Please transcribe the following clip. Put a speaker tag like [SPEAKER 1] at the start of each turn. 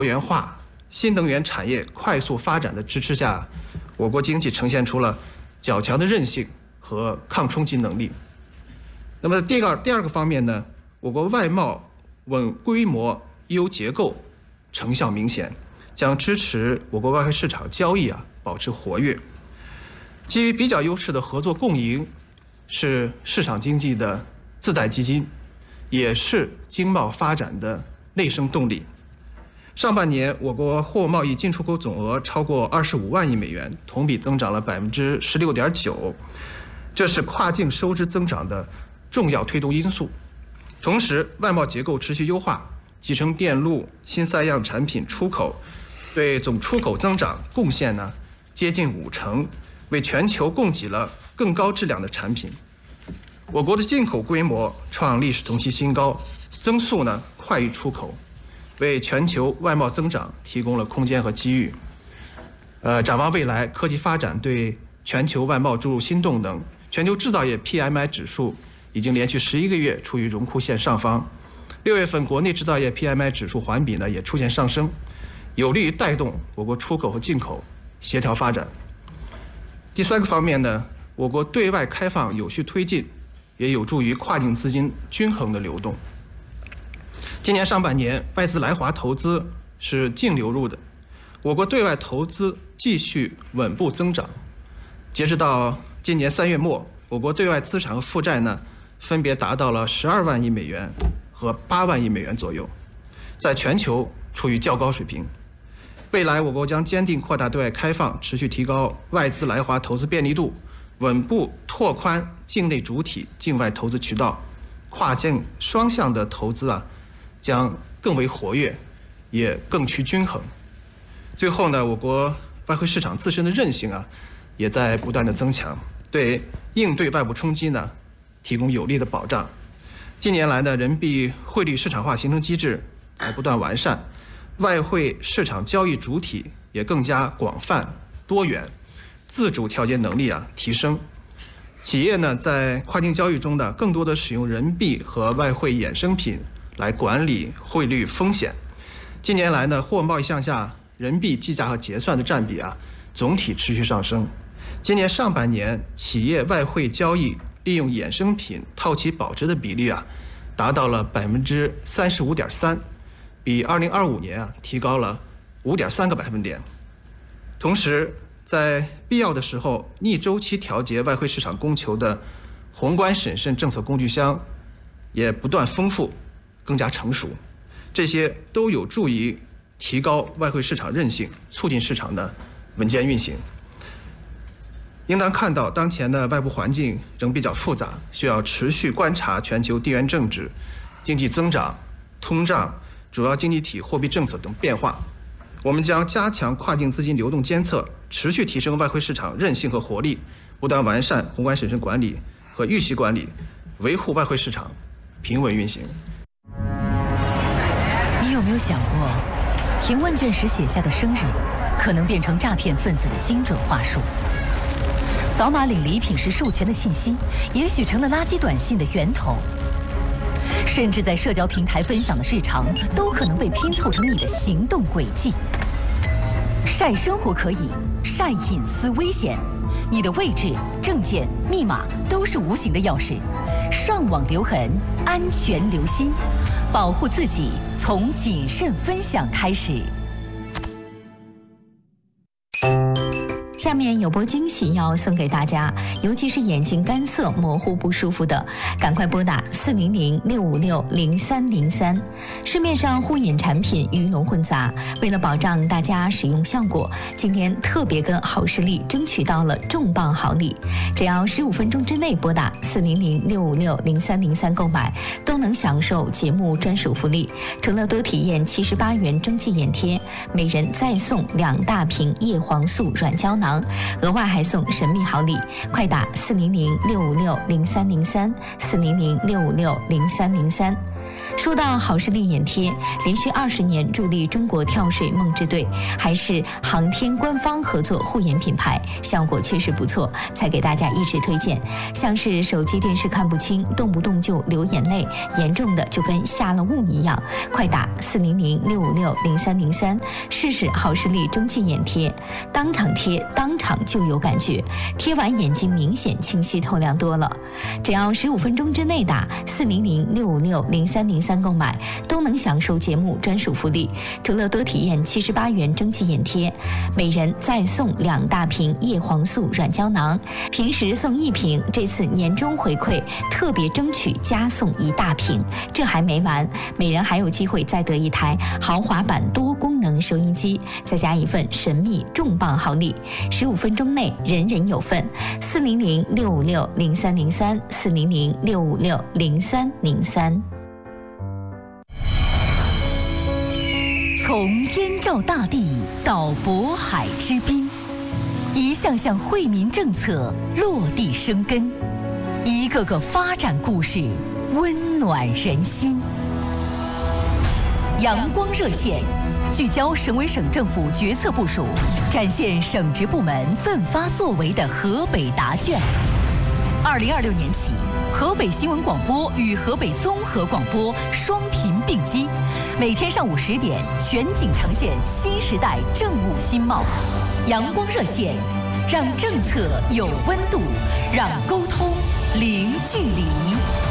[SPEAKER 1] 元化、新能源产业快速发展的支持下，我国经济呈现出了较强的韧性和抗冲击能力。那么第二个方面呢，我国外贸稳规模、优结构成效明显，将支持我国外汇市场交易保持活跃。基于比较优势的合作共赢，是市场经济的自带基金，也是经贸发展的内生动力。上半年，我国货物贸易进出口总额超过25万亿美元，同比增长了16.9%，这是跨境收支增长的重要推动因素。同时，外贸结构持续优化，集成电路、新三样产品出口对总出口增长贡献接近50%，为全球供给了更高质量的产品。我国的进口规模创历史同期新高，增速快于出口，为全球外贸增长提供了空间和机遇。展望未来，科技发展对全球外贸注入新动能，全球制造业 PMI 指数已经连续11个月处于荣枯线上方，6月份国内制造业 PMI 指数环比也出现上升，有利于带动我国出口和进口协调发展。第三个方面呢，我国对外开放有序推进，也有助于跨境资金均衡的流动。今年上半年，外资来华投资是净流入的，我国对外投资继续稳步增长。截止到今年3月末，我国对外资产和负债分别达到了12万亿美元和8万亿美元左右，在全球处于较高水平。未来，我国将坚定扩大对外开放，持续提高外资来华投资便利度，稳步拓宽境内主体、境外投资渠道，跨境双向的投资将更为活跃，也更趋均衡。最后呢，我国外汇市场自身的韧性也在不断的增强，对应对外部冲击提供有力的保障。近年来呢，人民币汇率市场化形成机制在不断完善，外汇市场交易主体也更加广泛多元，自主调节能力提升。企业在跨境交易中更多的使用人民币和外汇衍生品来管理汇率风险。近年来呢，货物贸易项下人民币计价和结算的占比总体持续上升。今年上半年，企业外汇交易利用衍生品套期保值的比例达到了35.3%，比2025年提高了5.3个百分点。同时，在必要的时候逆周期调节外汇市场供求的宏观审慎政策工具箱也不断丰富，更加成熟，这些都有助于提高外汇市场韧性，促进市场的稳健运行。应当看到，当前的外部环境仍比较复杂，需要持续观察全球地缘政治、经济增长、通胀、主要经济体货币政策等变化。我们将加强跨境资金流动监测，持续提升外汇市场韧性和活力，不断完善宏观审慎管理和预期管理，维护外汇市场平稳运行。
[SPEAKER 2] 你有没有想过，填问卷时写下的生日，可能变成诈骗分子的精准话术？扫码领礼品时授权的信息，也许成了垃圾短信的源头。甚至在社交平台分享的日常，都可能被拼凑成你的行动轨迹。晒生活可以，晒隐私危险。你的位置、证件、密码都是无形的钥匙。上网留痕，安全留心，保护自己从谨慎分享开始。
[SPEAKER 3] 下面有波惊喜要送给大家，尤其是眼睛干涩、模糊不舒服的，赶快拨打400-656-0303。市面上护眼产品鱼龙混杂，为了保障大家使用效果，今天特别跟好视力争取到了重磅好礼，只要15分钟之内拨打400-656-0303购买，都能享受节目专属福利。除了多体验78元蒸汽眼贴，每人再送2大瓶叶黄素软胶囊，额外还送神秘好礼，快打400-656-0303，400-656-0303。 说到好视力眼贴，连续20年助力中国跳水梦之队，还是航天官方合作护眼品牌，效果确实不错，才给大家一直推荐。像是手机电视看不清，动不动就流眼泪，严重的就跟下了雾一样，快打400-656-0303，试试好视力中气眼贴，当场贴当场就有感觉，贴完眼睛明显清晰透亮多了。只要15分钟之内打400-656-0303购买，都能享受节目专属福利。除了多体验78元蒸汽眼贴，每人再送2大瓶叶黄素软胶囊，平时送1瓶，这次年终回馈特别争取加送1大瓶。这还没完，每人还有机会再得1台豪华版多功能收音机，再加一份神秘重磅好礼。15分钟内人人有份。400-656-0303，400-656-0303。
[SPEAKER 2] 从燕赵大地到渤海之滨，一项项惠民政策落地生根，一个个发展故事温暖人心。阳光热线聚焦省委省政府决策部署，展现省直部门奋发作为的河北答卷。2026年起，河北新闻广播与河北综合广播双频并机，每天上午10点全景呈现新时代政务新貌。阳光热线，让政策有温度，让沟通零距离。